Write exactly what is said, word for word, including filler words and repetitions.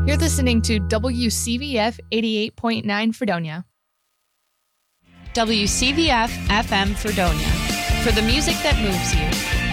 You're listening to W C V F eighty-eight point nine Fredonia. W C V F F M Fredonia. For the music that moves you.